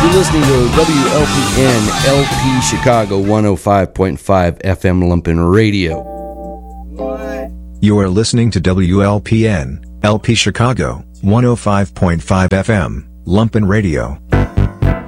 You're listening to WLPN LP Chicago 105.5 FM Lumpen Radio. You are listening to WLPN LP Chicago 105.5 FM Lumpen Radio.